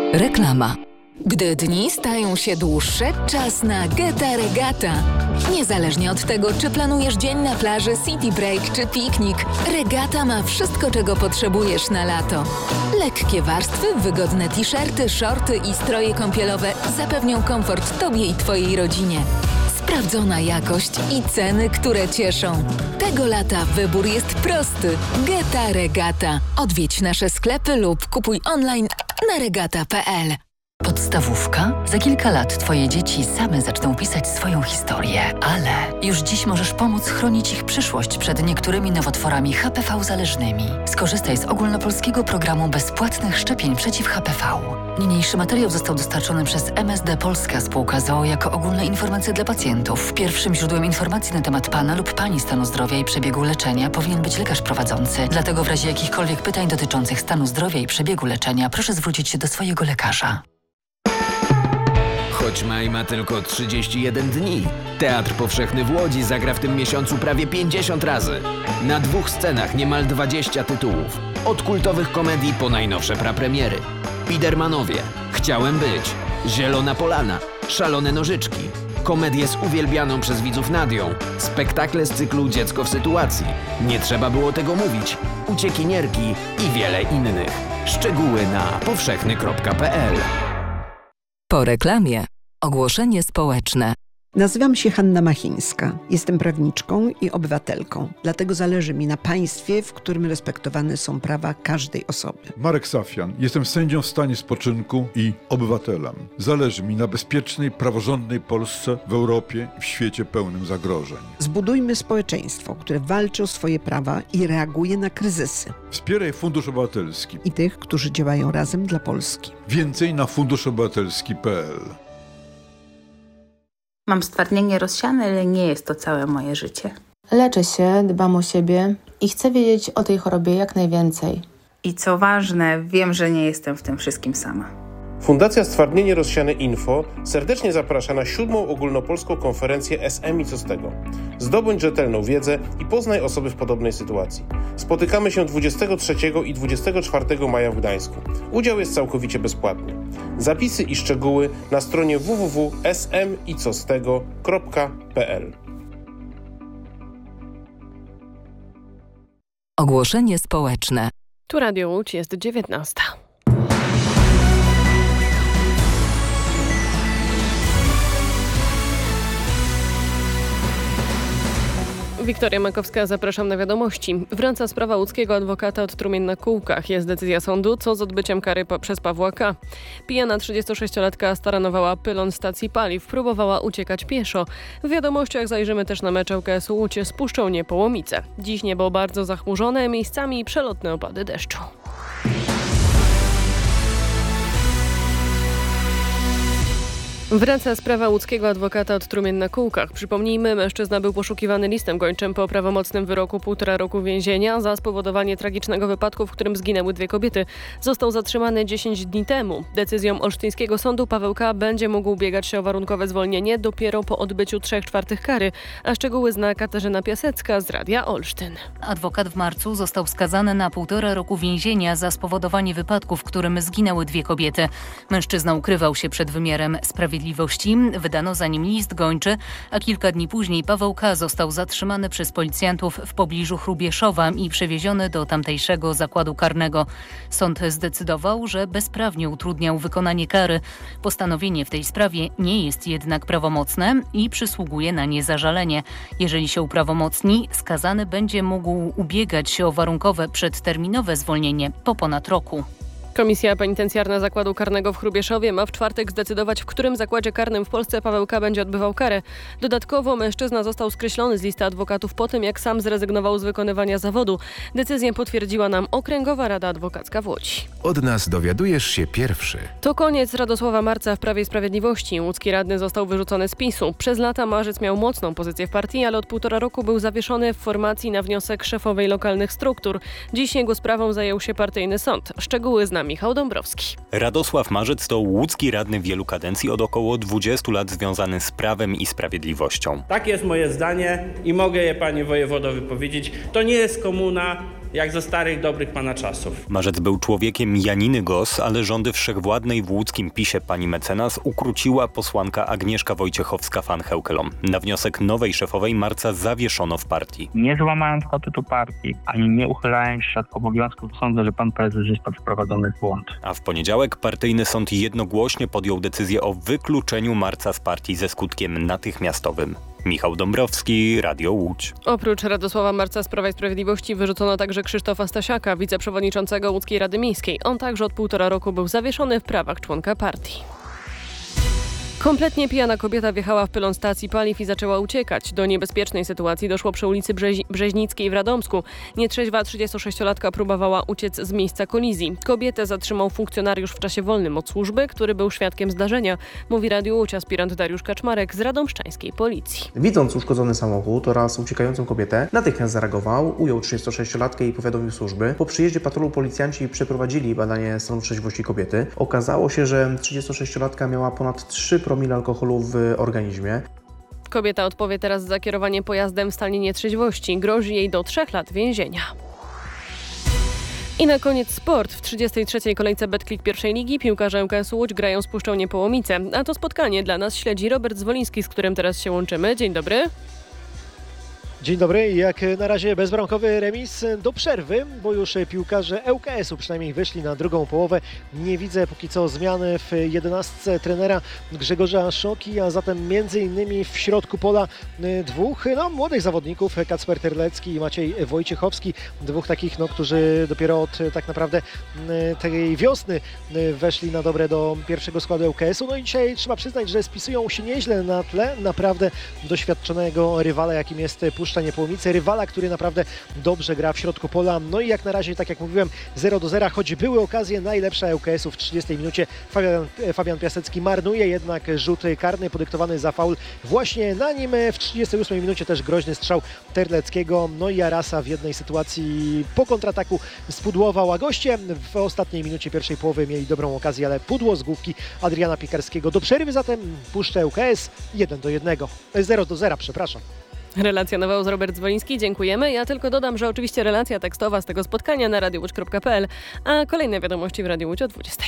Reklama. Gdy dni stają się dłuższe, czas na Geta Regata. Niezależnie od tego, czy planujesz dzień na plaży, city break czy piknik, Regata ma wszystko, czego potrzebujesz na lato. Lekkie warstwy, wygodne t-shirty, shorty i stroje kąpielowe zapewnią komfort Tobie i Twojej rodzinie. Sprawdzona jakość i ceny, które cieszą. Tego lata wybór jest prosty. Geta Regata. Odwiedź nasze sklepy lub kupuj online na regata.pl. Podstawówka? Za kilka lat Twoje dzieci same zaczną pisać swoją historię, ale już dziś możesz pomóc chronić ich przyszłość przed niektórymi nowotworami HPV-zależnymi. Skorzystaj z ogólnopolskiego programu bezpłatnych szczepień przeciw HPV. Niniejszy materiał został dostarczony przez MSD Polska Spółka z o.o. jako ogólne informacje dla pacjentów. Pierwszym źródłem informacji na temat Pana lub Pani stanu zdrowia i przebiegu leczenia powinien być lekarz prowadzący. Dlatego w razie jakichkolwiek pytań dotyczących stanu zdrowia i przebiegu leczenia proszę zwrócić się do swojego lekarza. Choć maj ma tylko 31 dni, Teatr Powszechny w Łodzi zagra w tym miesiącu prawie 50 razy. Na 2 scenach niemal 20 tytułów. Od kultowych komedii po najnowsze prapremiery. Bidermanowie, Chciałem być, Zielona Polana, Szalone Nożyczki, komedie z uwielbianą przez widzów Nadią, spektakle z cyklu Dziecko w sytuacji, Nie trzeba było tego mówić, Uciekinierki i wiele innych. Szczegóły na powszechny.pl. Po reklamie. Ogłoszenie społeczne. Nazywam się Hanna Machińska. Jestem prawniczką i obywatelką. Dlatego zależy mi na państwie, w którym respektowane są prawa każdej osoby. Marek Safian. Jestem sędzią w stanie spoczynku i obywatelem. Zależy mi na bezpiecznej, praworządnej Polsce w Europie i w świecie pełnym zagrożeń. Zbudujmy społeczeństwo, które walczy o swoje prawa i reaguje na kryzysy. Wspieraj Fundusz Obywatelski. I tych, którzy działają razem dla Polski. Więcej na funduszobywatelski.pl. Mam stwardnienie rozsiane, ale nie jest to całe moje życie. Leczę się, dbam o siebie i chcę wiedzieć o tej chorobie jak najwięcej. I co ważne, wiem, że nie jestem w tym wszystkim sama. Fundacja Stwardnienie Rozsiane Info serdecznie zaprasza na 7. ogólnopolską konferencję SM i co z tego. Zdobądź rzetelną wiedzę i poznaj osoby w podobnej sytuacji. Spotykamy się 23 i 24 maja w Gdańsku. Udział jest całkowicie bezpłatny. Zapisy i szczegóły na stronie www.smicostego.pl. Ogłoszenie społeczne. Tu Radio Łódź, jest 19. Wiktoria Makowska, zapraszam na wiadomości. Wraca sprawa łódzkiego adwokata od trumien na kółkach. Jest decyzja sądu, co z odbyciem kary przez Pawła K. Pijana 36-latka staranowała pylon stacji paliw, próbowała uciekać pieszo. W wiadomościach zajrzymy też na mecz ŁKS Łódź z Puszczą Niepołomice. Dziś niebo bardzo zachmurzone, miejscami przelotne opady deszczu. Wraca sprawa łódzkiego adwokata od trumien na kółkach. Przypomnijmy, mężczyzna był poszukiwany listem gończym po prawomocnym wyroku 1,5 roku więzienia za spowodowanie tragicznego wypadku, w którym zginęły 2 kobiety. Został zatrzymany 10 dni temu. Decyzją olsztyńskiego sądu Paweł K. będzie mógł ubiegać się o warunkowe zwolnienie dopiero po odbyciu 3/4 kary, a szczegóły zna Katarzyna Piasecka z Radia Olsztyn. Adwokat w marcu został skazany na 1,5 roku więzienia za spowodowanie wypadku, w którym zginęły 2 kobiety. Mężczyzna ukrywał się przed wymiarem sprawiedliwości. Wydano za nim list gończy, a kilka dni później Paweł K. został zatrzymany przez policjantów w pobliżu Hrubieszowa i przewieziony do tamtejszego zakładu karnego. Sąd zdecydował, że bezprawnie utrudniał wykonanie kary. Postanowienie w tej sprawie nie jest jednak prawomocne i przysługuje na nie zażalenie. Jeżeli się uprawomocni, skazany będzie mógł ubiegać się o warunkowe przedterminowe zwolnienie po ponad roku. Komisja Penitencjarna Zakładu Karnego w Hrubieszowie ma w czwartek zdecydować, w którym zakładzie karnym w Polsce Paweł K. będzie odbywał karę. Dodatkowo mężczyzna został skreślony z listy adwokatów po tym, jak sam zrezygnował z wykonywania zawodu. Decyzję potwierdziła nam Okręgowa Rada Adwokacka w Łodzi. Od nas dowiadujesz się pierwszy. To koniec Radosława Marca w Prawie i Sprawiedliwości. Łódzki radny został wyrzucony z PiS-u. Przez lata Marzec miał mocną pozycję w partii, ale od 1,5 roku był zawieszony w formacji na wniosek szefowej lokalnych struktur. Dziś jego sprawą zajął się partyjny sąd. Szczegóły zna Michał Dąbrowski. Radosław Marzec to łódzki radny wielu kadencji od około 20 lat związany z prawem i sprawiedliwością. Tak jest moje zdanie i mogę je panie wojewodo wypowiedzieć. To nie jest komuna, jak za starych, dobrych pana czasów. Marzec był człowiekiem Janiny Gos, ale rządy wszechwładnej w łódzkim PiS-ie pani mecenas ukróciła posłanka Agnieszka Wojciechowska-van Heukelom. Na wniosek nowej szefowej Marca zawieszono w partii. Nie złamałem statutu partii, ani nie uchylałem się od obowiązków. Sądzę, że pan prezes został wprowadzony w błąd. A w poniedziałek partyjny sąd jednogłośnie podjął decyzję o wykluczeniu Marca z partii ze skutkiem natychmiastowym. Michał Dąbrowski, Radio Łódź. Oprócz Radosława Marca z Prawa i Sprawiedliwości wyrzucono także Krzysztofa Stasiaka, wiceprzewodniczącego Łódzkiej Rady Miejskiej. On także od 1,5 roku był zawieszony w prawach członka partii. Kompletnie pijana kobieta wjechała w pylon stacji paliw i zaczęła uciekać. Do niebezpiecznej sytuacji doszło przy ulicy Brzeźnickiej w Radomsku. Nietrzeźwa 36-latka próbowała uciec z miejsca kolizji. Kobietę zatrzymał funkcjonariusz w czasie wolnym od służby, który był świadkiem zdarzenia. Mówi Radio Łódź aspirant Dariusz Kaczmarek z radomszczańskiej policji. Widząc uszkodzony samochód oraz uciekającą kobietę, natychmiast zareagował, ujął 36-latkę i powiadomił służby. Po przyjeździe patrolu policjanci przeprowadzili badanie stanu trzeźwości kobiety. Okazało się, że 36-latka miała ponad 3 promile alkoholu w organizmie. Kobieta odpowie teraz za kierowanie pojazdem w stanie nietrzeźwości. Grozi jej do 3 lat więzienia. I na koniec sport. W 33. kolejce Betclic pierwszej ligi piłkarze ŁKS Łódź grają z Puszczą Niepołomice. A to spotkanie dla nas śledzi Robert Zwoliński, z którym teraz się łączymy. Dzień dobry. Dzień dobry. Jak na razie bezbramkowy remis do przerwy, bo już piłkarze ŁKS-u przynajmniej wyszli na drugą połowę. Nie widzę póki co zmiany w 11 trenera Grzegorza Szoki, a zatem między innymi w środku pola dwóch młodych zawodników, Kacper Terlecki i Maciej Wojciechowski. Dwóch takich, którzy dopiero od tak naprawdę tej wiosny weszli na dobre do pierwszego składu ŁKS-u. No i dzisiaj trzeba przyznać, że spisują się nieźle na tle naprawdę doświadczonego rywala, jakim jest Puszcza Niepołomice, rywala, który naprawdę dobrze gra w środku pola. No i jak na razie, tak jak mówiłem, 0-0, choć były okazje, najlepsza ŁKS-u w 30 minucie. Fabian Piasecki marnuje jednak rzut karny podyktowany za faul właśnie na nim. W 38 minucie też groźny strzał Terleckiego. No i Arasa w jednej sytuacji po kontrataku spudłował, a goście w ostatniej minucie pierwszej połowy mieli dobrą okazję, ale pudło z główki Adriana Piekarskiego. Do przerwy zatem Puszcza ŁKS 0-0, przepraszam. Relacjonował z Robert Zwoliński, dziękujemy. Ja tylko dodam, że oczywiście relacja tekstowa z tego spotkania na radiowódź.pl, a kolejne wiadomości w Radiu Łódź o 20.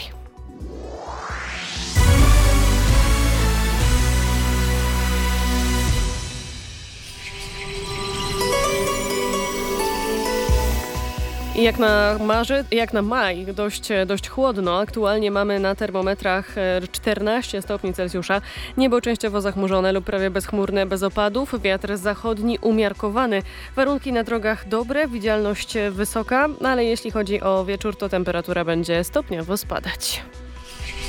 Jak na maj, dość chłodno. Aktualnie mamy na termometrach 14 stopni Celsjusza. Niebo częściowo zachmurzone lub prawie bezchmurne, bez opadów. Wiatr zachodni umiarkowany. Warunki na drogach dobre, widzialność wysoka, ale jeśli chodzi o wieczór, to temperatura będzie stopniowo spadać.